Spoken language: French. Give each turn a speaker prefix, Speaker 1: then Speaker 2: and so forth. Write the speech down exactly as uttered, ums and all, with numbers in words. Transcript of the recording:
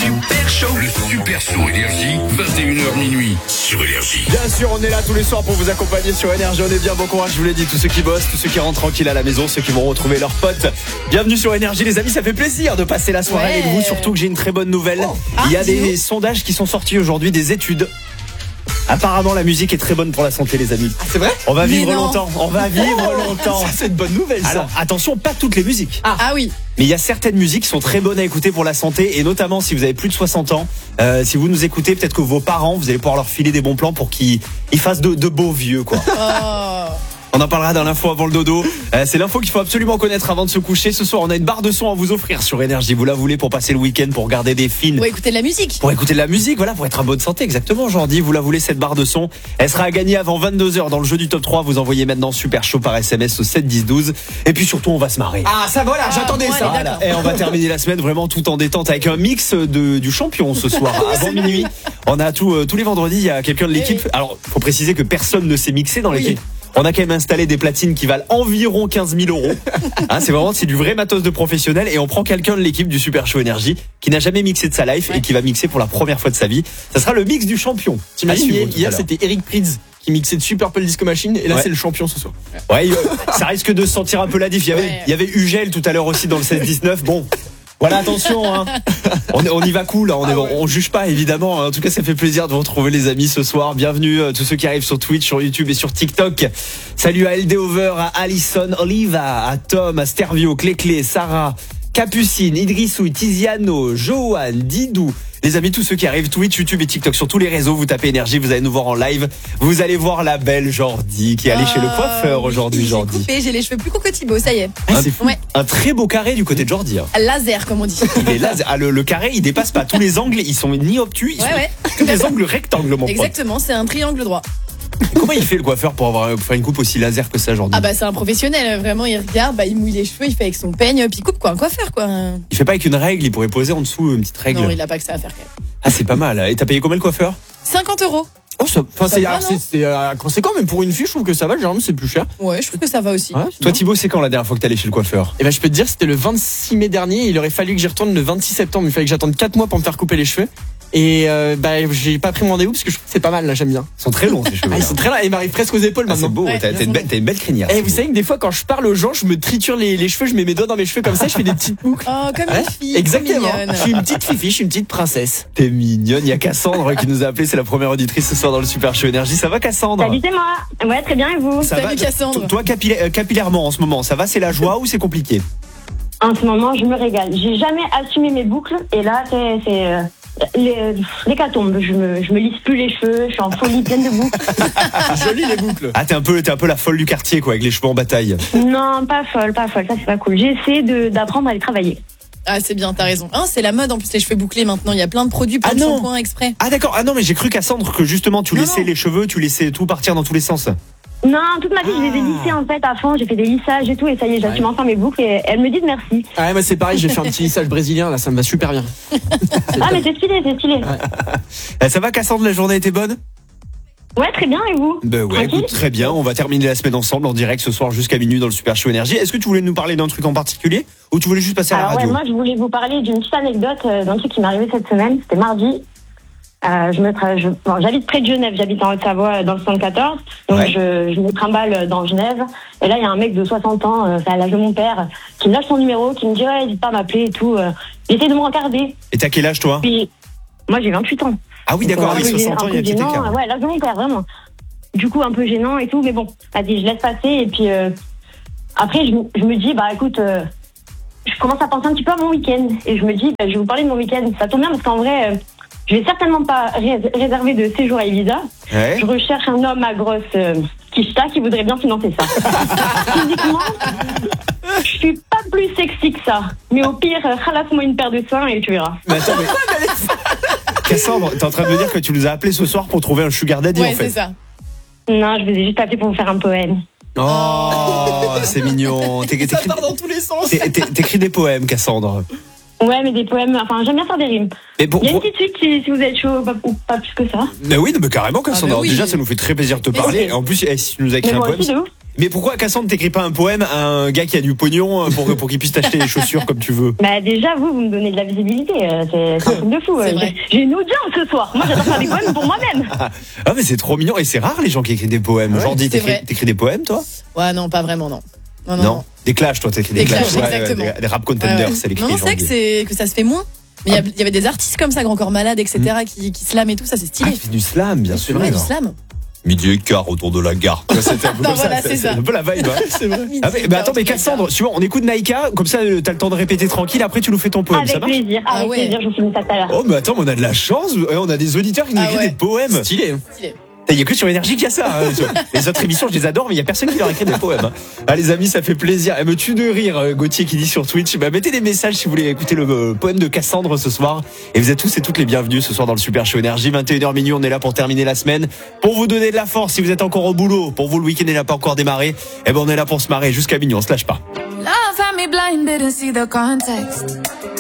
Speaker 1: Super Show.
Speaker 2: Le Super Show Énergie, vingt et une heures minuit sur Énergie.
Speaker 3: Bien sûr, on est là tous les soirs pour vous accompagner sur Énergie. On est bien, bon courage, je vous l'ai dit, tous ceux qui bossent, tous ceux qui rentrent tranquilles à la maison, ceux qui vont retrouver leurs potes. Bienvenue sur Énergie les amis, ça fait plaisir de passer la soirée
Speaker 4: Ouais.
Speaker 3: avec vous, surtout que j'ai une très bonne nouvelle.
Speaker 4: Oh.
Speaker 3: Il y a
Speaker 4: Ah,
Speaker 3: des
Speaker 4: dis-nous.
Speaker 3: sondages qui sont sortis aujourd'hui, des études. Apparemment la musique est très bonne pour la santé les amis.
Speaker 4: Ah, c'est vrai?
Speaker 3: On va
Speaker 4: Mais
Speaker 3: vivre
Speaker 4: non.
Speaker 3: longtemps, on va vivre longtemps.
Speaker 4: Ça, c'est une bonne nouvelle, ça.
Speaker 3: Alors attention, pas toutes les musiques.
Speaker 4: Ah, ah oui.
Speaker 3: Mais il y a certaines musiques qui sont très bonnes à écouter pour la santé et notamment si vous avez plus de soixante ans, euh, si vous nous écoutez, peut-être que vos parents, vous allez pouvoir leur filer des bons plans pour qu'ils ils fassent de, de beaux vieux quoi.
Speaker 4: Oh.
Speaker 3: On en parlera dans l'info avant le dodo. Euh, c'est l'info qu'il faut absolument connaître avant de se coucher. Ce soir, on a une barre de son à vous offrir sur Énergie. Vous la voulez pour passer le week-end, pour regarder des films,
Speaker 4: Pour écouter de la musique.
Speaker 3: pour écouter de la musique, voilà, pour être en bonne santé. Exactement, Jordi. Vous la voulez cette barre de son. Elle sera à gagner avant vingt-deux heures dans le jeu du top trois. Vous envoyez maintenant Super Show par S M S au sept dix douze. Et puis surtout, on va se marrer.
Speaker 4: Ah, ça voilà, j'attendais bon, ça. allez, d'accord.
Speaker 3: Et on va terminer la semaine vraiment tout en détente avec un mix de, du champion ce soir avant minuit. On a tout, euh, tous les vendredis, il y a quelqu'un de l'équipe.
Speaker 4: Oui.
Speaker 3: Alors, faut préciser que personne ne s'est mixé dans
Speaker 4: Oui.
Speaker 3: l'équipe. On a quand même installé des platines qui valent environ quinze mille euros. Hein, c'est vraiment c'est du vrai matos de professionnel et on prend quelqu'un de l'équipe du Super Show Énergie qui n'a jamais mixé de sa life
Speaker 4: Ouais.
Speaker 3: et qui va mixer pour la première fois de sa vie. Ça sera le mix du champion. À
Speaker 5: T'imagines,
Speaker 3: suivre
Speaker 5: hier,
Speaker 3: tout à
Speaker 5: hier,
Speaker 3: l'heure.
Speaker 5: c'était Eric Prydz qui mixait de Super Pole Disco Machine et là
Speaker 3: Ouais.
Speaker 5: c'est le champion ce soir.
Speaker 3: Ouais, euh, ça risque de se sentir un peu la diff. Il y avait,
Speaker 4: Ouais.
Speaker 3: il y avait Ugel tout à l'heure aussi dans le seize dix-neuf. Bon. Voilà, attention, hein. on, on y va cool, hein. on, est,
Speaker 5: Ah ouais.
Speaker 3: on juge pas évidemment. En tout cas, ça fait plaisir de vous retrouver les amis ce soir. Bienvenue euh, tous ceux qui arrivent sur Twitch, sur YouTube et sur TikTok. Salut à L D Over, à Alison, Oliva, à Tom, à Stervio, Cléclé, Sarah, Capucine, Idrissou, Tiziano, Johan, Didou. Les amis, tous ceux qui arrivent, Twitch, YouTube et TikTok, sur tous les réseaux, vous tapez Énergie, vous allez nous voir en live. Vous allez voir la belle Jordi qui est allée chez le coiffeur
Speaker 4: Ah,
Speaker 3: aujourd'hui,
Speaker 4: oui,
Speaker 3: Jordi.
Speaker 4: J'ai coupé, j'ai les cheveux plus courts que Thibaut, ça y est.
Speaker 3: Un,
Speaker 4: Ouais.
Speaker 3: un très beau carré du côté de Jordi. Hein.
Speaker 4: Laser, comme on dit.
Speaker 3: Il est là, ah, le, le carré, il dépasse pas tous les angles, ils sont ni obtus, ils
Speaker 4: Ouais,
Speaker 3: sont
Speaker 4: ouais.
Speaker 3: que des angles rectangles, mon pote.
Speaker 4: Exactement, c'est un triangle droit.
Speaker 3: Comment il fait le coiffeur pour avoir pour faire une coupe aussi laser que ça, Jordi?
Speaker 4: Ah bah c'est un professionnel, vraiment il regarde, bah il mouille les cheveux, il fait avec son peigne, puis il coupe quoi, un coiffeur quoi.
Speaker 3: Il fait pas avec une règle, il pourrait poser en dessous une petite règle.
Speaker 4: Non, il a pas que ça à faire quand même.
Speaker 3: Ah, c'est pas mal. Et t'as payé combien le coiffeur?
Speaker 4: cinquante euros.
Speaker 5: Oh, ça, enfin,
Speaker 4: Ça
Speaker 5: c'est,
Speaker 4: va,
Speaker 5: alors,
Speaker 4: non
Speaker 5: c'est, c'est euh, conséquent, mais pour une fille, je trouve que ça va. Généralement, c'est plus cher.
Speaker 4: Ouais, je trouve que ça va aussi.
Speaker 5: Ouais, c'est
Speaker 3: Toi,
Speaker 5: bien.
Speaker 3: Thibaut, c'est quand la dernière fois que t'es allé chez le coiffeur?
Speaker 5: Et ben, je peux te dire, c'était le vingt-six mai dernier. Il aurait fallu que j'y retourne le vingt-six septembre. Il fallait que j'attende quatre mois pour me faire couper les cheveux. Et euh, bah, j'ai pas pris mon rendez-vous parce que je trouve que c'est pas mal là, j'aime bien.
Speaker 3: Ils sont très longs, ces cheveux.
Speaker 5: Ah, ils sont très là, ils m'arrivent presque aux épaules
Speaker 3: Ah, c'est
Speaker 5: maintenant.
Speaker 3: beau,
Speaker 4: Ouais,
Speaker 3: t'as,
Speaker 4: bien
Speaker 3: t'as une belle, t'as une belle crinière.
Speaker 5: Et vous
Speaker 3: Thibaut.
Speaker 5: savez que des fois, quand je parle aux gens, je me triture les, les cheveux, je mets mes doigts dans mes cheveux comme ça, je fais des petites boucles.
Speaker 4: Oh, comme
Speaker 5: Ouais,
Speaker 4: une fille.
Speaker 5: exactement.
Speaker 4: trop mignonne.
Speaker 5: Je suis une petite fifi, je suis une petite princesse.
Speaker 3: T'es mignonne. Il y a Cassandre qui nous a appelé, c'est la première auditrice ce soir dans le Super Show Énergie. Ça va, Cassandre?
Speaker 6: Salut, c'est moi. Ouais, très bien, et vous?
Speaker 3: Ça
Speaker 4: Salut,
Speaker 3: va?
Speaker 4: Cassandre.
Speaker 3: Toi, capilla- euh, capillairement en ce moment, ça va? C'est la joie ou c'est compliqué?
Speaker 6: En ce moment, je me régale. J'ai jamais assumé mes boucles, et là, c'est, c'est euh, les, l'hécatombe. Je me, je me lisse plus les cheveux, je suis en folie, pleine de boucles.
Speaker 5: Joli les boucles.
Speaker 3: Ah, t'es un peu, t'es un peu la folle du quartier, quoi, avec les cheveux en bataille.
Speaker 6: Non, pas folle, pas folle, ça c'est pas cool. J'ai essayé de, d'apprendre à les travailler.
Speaker 4: Ah c'est bien, t'as raison. Hein, c'est la mode en plus les cheveux bouclés maintenant, il y a plein de produits, plein
Speaker 3: Ah
Speaker 4: de
Speaker 3: non.
Speaker 4: shampoings exprès.
Speaker 3: Ah d'accord, ah non mais j'ai cru Cassandre que justement tu
Speaker 4: Non,
Speaker 3: laissais
Speaker 4: non.
Speaker 3: les cheveux, tu laissais tout partir dans tous les sens.
Speaker 6: Non, toute ma vie, je les ai
Speaker 3: Ah.
Speaker 6: lissés en fait à fond. J'ai fait des lissages et tout, et ça y est, j'assume
Speaker 5: Ouais.
Speaker 6: enfin mes boucles, et elles me disent merci.
Speaker 5: Ah ouais, moi c'est pareil, j'ai fait un petit lissage brésilien, là ça me va super bien.
Speaker 6: Ah, mais c'est stylé, c'est stylé.
Speaker 3: Eh, ça va Cassandre, la journée était bonne?
Speaker 6: Ouais, très bien, et vous?
Speaker 3: Ben ouais,
Speaker 6: Tranquille.
Speaker 3: écoute, très bien, on va terminer la semaine ensemble en direct ce soir jusqu'à minuit dans le Super Show Énergie. Est-ce que tu voulais nous parler d'un truc en particulier ou tu voulais juste passer à la
Speaker 6: Alors ouais,
Speaker 3: radio?
Speaker 6: moi je voulais vous parler d'une petite anecdote euh, d'un truc qui m'est arrivé cette semaine. C'était mardi. Euh, je me tra- je- bon, j'habite près de Genève, j'habite en Haute-Savoie euh, dans le soixante-quatorze. Donc
Speaker 3: Ouais.
Speaker 6: je, je me trimballe dans Genève. Et là il y a un mec de soixante ans, euh, c'est à l'âge de mon père, qui me lâche son numéro, qui me dit ouais, n'hésite pas à m'appeler et tout. Euh, J'essaie de me rencarder.
Speaker 3: Et t'as quel âge toi?
Speaker 6: Puis moi j'ai vingt-huit ans.
Speaker 3: Ah oui d'accord,
Speaker 6: Donc,
Speaker 3: avec
Speaker 6: un peu
Speaker 3: soixante ans
Speaker 6: gê-
Speaker 3: il y a
Speaker 6: un
Speaker 3: un
Speaker 6: peu
Speaker 3: petit
Speaker 6: gênant,
Speaker 3: écart.
Speaker 6: ouais, l'âge de mon père, vraiment. Du coup un peu gênant et tout, mais bon, vas-y, je laisse passer. Et puis euh, après je, me- je me dis bah écoute, euh, je commence à penser un petit peu à mon week-end. Et je me dis, bah, je vais vous parler de mon week-end. Ça tombe bien parce qu'en vrai, euh, je vais certainement pas ré- réserver de séjour à Ibiza.
Speaker 3: Ouais.
Speaker 6: Je recherche un homme à grosse euh, quicheta qui voudrait bien financer ça. Physiquement, je suis pas plus sexy que ça. Mais au pire, euh, ralasse-moi une paire de seins et tu verras.
Speaker 3: Mais attends, mais... Cassandre, t'es en train de me dire que tu nous as appelé ce soir pour trouver un sugar daddy
Speaker 4: Ouais,
Speaker 3: en fait.
Speaker 4: c'est ça.
Speaker 6: Non, je vous ai juste appelé pour vous faire un poème.
Speaker 3: Oh, c'est mignon. T'é-
Speaker 5: Ça
Speaker 3: T'écris
Speaker 5: part dans tous les sens.
Speaker 3: t'é- t'é- t'écris des poèmes, Cassandre.
Speaker 6: Ouais, mais des poèmes. Enfin, j'aime bien faire des rimes.
Speaker 3: Mais pour,
Speaker 6: Il y a une
Speaker 3: pour-
Speaker 6: petite suite si, si vous êtes chaud, pas, ou pas plus que ça.
Speaker 3: Mais oui, non, mais carrément, Cassandre.
Speaker 4: Ah, bah
Speaker 3: Alors,
Speaker 4: oui.
Speaker 3: déjà, ça nous fait très plaisir de te
Speaker 4: Mais
Speaker 3: parler.
Speaker 6: oui.
Speaker 3: Et en plus, eh, si tu nous as écrit
Speaker 6: Mais
Speaker 3: un
Speaker 6: moi
Speaker 3: poème.
Speaker 6: aussi, de ouf.
Speaker 3: Mais pourquoi, Cassandre, t'écris pas un poème à un gars qui a du pognon pour, pour qu'il puisse t'acheter les chaussures comme tu veux?
Speaker 6: Bah, déjà, vous, vous me donnez de la visibilité. euh, C'est c'est un truc de fou.
Speaker 4: C'est
Speaker 6: euh,
Speaker 4: vrai.
Speaker 6: J'ai j'ai une audience ce soir. Moi, j'adore faire des poèmes pour moi-même.
Speaker 3: Ah, mais c'est trop mignon. Et c'est rare, les gens qui écrivent des poèmes.
Speaker 5: Ouais,
Speaker 3: Aujourd'hui,
Speaker 4: c'est
Speaker 3: t'écris,
Speaker 4: vrai.
Speaker 3: t'écris des poèmes, toi?
Speaker 4: Ouais, non, pas vraiment, non. Non, non.
Speaker 3: Non.
Speaker 4: non.
Speaker 3: Des clashs, toi, t'écris des,
Speaker 4: Des clashs,
Speaker 3: Ouais,
Speaker 4: exactement.
Speaker 3: ouais, des, des rap
Speaker 4: Ouais,
Speaker 3: contenders,
Speaker 4: ouais.
Speaker 3: c'est l'écrit.
Speaker 4: Non, non, c'est vrai que, c'est, que ça se fait moins. Mais il y a- il y avait des artistes comme ça, Grand Corps Malade, et cetera, qui, qui slam et tout, ça c'est
Speaker 3: Ah,
Speaker 4: stylé.
Speaker 3: tu fais du slam, bien sûr.
Speaker 4: Ouais, du slam.
Speaker 3: Midi et quart autour de la gare. C'était un peu
Speaker 4: Non,
Speaker 3: comme
Speaker 4: voilà,
Speaker 3: ça.
Speaker 4: c'est ça.
Speaker 3: un peu la vibe. hein.
Speaker 5: C'est vrai.
Speaker 3: Ah, mais, mais attends, mais Cassandre, suivant, on écoute Naïka, comme ça, euh, t'as le temps de répéter tranquille, après tu nous fais ton poème, ça
Speaker 6: Avec
Speaker 3: marche?
Speaker 6: plaisir.
Speaker 4: Ah
Speaker 6: Avec
Speaker 4: ouais.
Speaker 6: plaisir, je vous finis ça tout à l'heure.
Speaker 3: Oh, mais attends, mais on a de la chance, ouais, on a des auditeurs qui nous
Speaker 4: Ah
Speaker 3: écrivent
Speaker 4: ouais.
Speaker 3: des poèmes.
Speaker 5: Stylé.
Speaker 4: Stylé.
Speaker 3: Il y a que sur Énergie qu'il y a ça. hein. Sur les autres émissions, je les adore, mais il y a personne qui leur écrit des poèmes. hein. Ah, les amis, ça fait plaisir. Elle me tue de rire, euh, Gauthier qui dit sur Twitch. Bah, mettez des messages si vous voulez écouter le euh, poème de Cassandre ce soir. Et vous êtes tous et toutes les bienvenus ce soir dans le Super Show Énergie. vingt et une heures minuit, on est là pour terminer la semaine. Pour vous donner de la force si vous êtes encore au boulot. Pour vous, le week-end n'est pas encore démarré. Eh ben, on est là pour se marrer jusqu'à minuit, on se lâche pas.
Speaker 1: Love had me blinded and see the context.